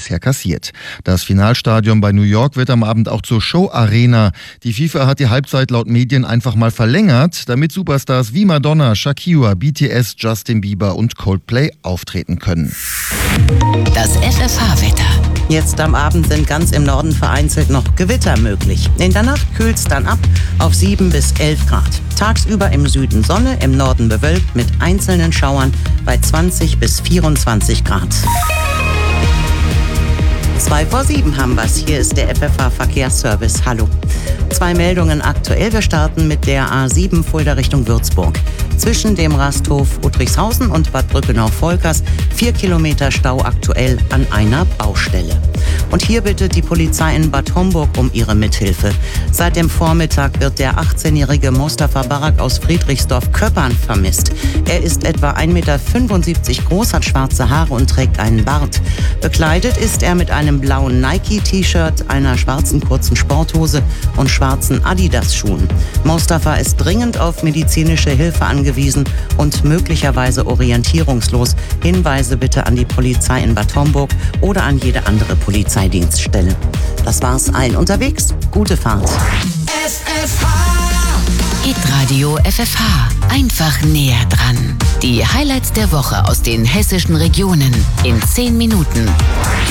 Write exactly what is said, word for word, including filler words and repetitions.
bisher kassiert. Das Finalstadion bei New York wird am Abend auch zur Show-Arena. Die FIFA hat die Halbzeit laut Medien einfach mal verlängert, damit Superstars wie Madonna, Shakira, B T S, Justin Bieber und Coldplay auftreten können. Das F F H-Wetter. Jetzt am Abend sind ganz im Norden vereinzelt noch Gewitter möglich. In der Nacht kühlt's dann ab auf sieben bis elf Grad. Tagsüber im Süden Sonne, im Norden bewölkt mit einzelnen Schauern bei zwanzig bis vierundzwanzig Grad. Zwei vor sieben haben wir's. Hier ist der F F H-Verkehrsservice. Hallo. Zwei Meldungen aktuell. Wir starten mit der A sieben Fulda Richtung Würzburg. Zwischen dem Rasthof Uttrichshausen und Bad Brückenau-Volkers vier Kilometer Stau aktuell an einer Baustelle. Und hier bittet die Polizei in Bad Homburg um ihre Mithilfe. Seit dem Vormittag wird der achtzehnjährige Mustafa Barak aus Friedrichsdorf-Köppern vermisst. Er ist etwa ein Meter fünfundsiebzig groß, hat schwarze Haare und trägt einen Bart. Bekleidet ist er mit einem blauen Nike-T-Shirt, einer schwarzen kurzen Sporthose und schwarzen Adidas-Schuhen. Mustafa ist dringend auf medizinische Hilfe angewiesen und möglicherweise orientierungslos. Hinweise bitte an die Polizei in Bad Homburg oder an jede andere Polizeidienststelle. Das war's, allen unterwegs. Gute Fahrt. F F H. Hitradio F F H. Einfach näher dran. Die Highlights der Woche aus den hessischen Regionen in zehn Minuten.